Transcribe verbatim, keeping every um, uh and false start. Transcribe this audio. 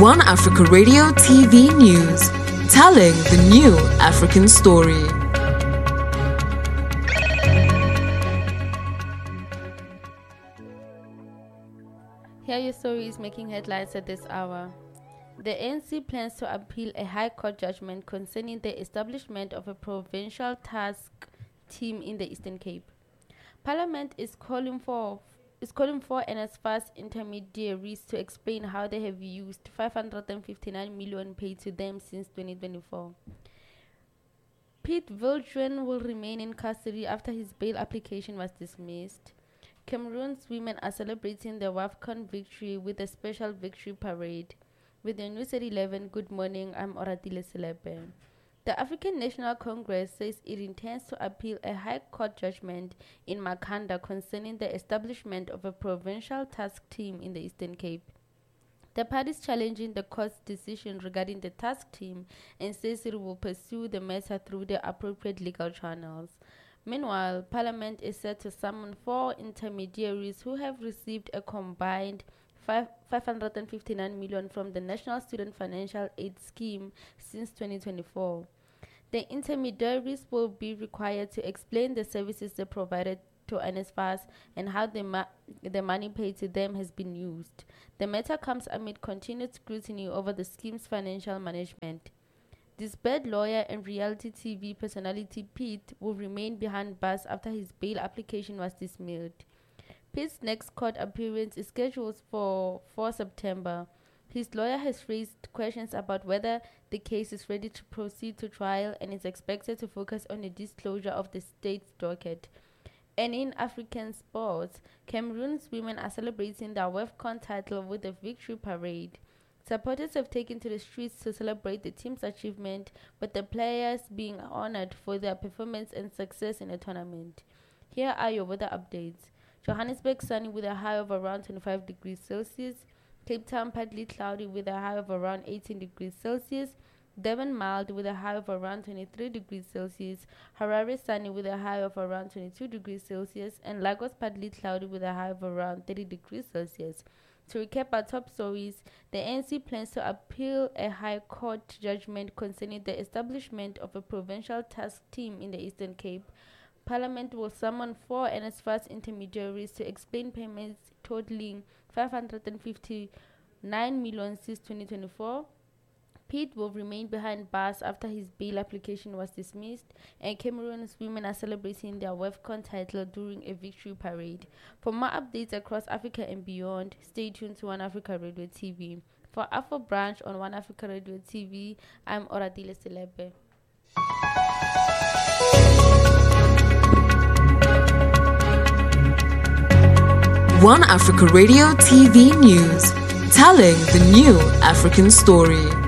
One Africa Radio T V News, telling the new African story. Here are your stories making headlines at this hour. The A N C plans to appeal a High Court judgment concerning the establishment of a provincial task team in the Eastern Cape. Parliament is calling for is calling for NSFAS intermediaries to explain how they have used five hundred fifty-nine million paid to them since twenty twenty-four. Pete Viljoen will remain in custody after his bail application was dismissed. Cameroon's women are celebrating the WAFCON victory with a special victory parade. With the news at eleven, good morning, I'm Oratile Selepe. The African National Congress says it intends to appeal a High Court judgment in Makhanda concerning the establishment of a provincial task team in the Eastern Cape. The party is challenging the court's decision regarding the task team and says it will pursue the matter through the appropriate legal channels. Meanwhile, Parliament is set to summon four intermediaries who have received a combined five hundred fifty-nine million from the National Student Financial Aid Scheme since twenty twenty-four. The intermediaries will be required to explain the services they provided to NSFAS and how the, ma- the money paid to them has been used. The matter comes amid continued scrutiny over the scheme's financial management. This bad lawyer and reality T V personality Pete will remain behind bars after his bail application was dismissed. Pete's next court appearance is scheduled for the fourth of September. His lawyer has raised questions about whether the case is ready to proceed to trial and is expected to focus on the disclosure of the state's docket. And in African sports, Cameroon's women are celebrating their WAFCON title with a victory parade. Supporters have taken to the streets to celebrate the team's achievement, with the players being honored for their performance and success in the tournament. Here are your weather updates. Johannesburg sunny with a high of around twenty-five degrees Celsius. Cape Town partly cloudy with a high of around eighteen degrees Celsius. Devon mild with a high of around twenty-three degrees Celsius. Harare sunny with a high of around twenty-two degrees Celsius. And Lagos partly cloudy with a high of around thirty degrees Celsius. To recap our top stories, the A N C plans to appeal a High Court judgment concerning the establishment of a provincial task team in the Eastern Cape. Parliament will summon four NSFAS intermediaries to explain payments totaling five hundred fifty-nine million since twenty twenty-four. Pete will remain behind bars after his bail application was dismissed, and Cameroon's women are celebrating their WAFCON title during a victory parade. For more updates across Africa and beyond, stay tuned to One Africa Radio T V. For Afro Branch on One Africa Radio T V, I'm Oratile Selepe. One Africa Radio T V News, telling the new African story.